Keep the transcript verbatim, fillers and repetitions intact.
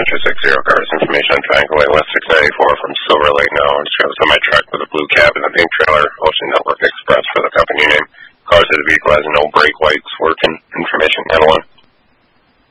Metro six zero cars, information on Triangle Way West six ninety-four from Silver Lake now. I'm just driving on my truck with a blue cab and a pink trailer, Ocean Network Express for the company name. Cars of the vehicle has no brake lights working, information, and one.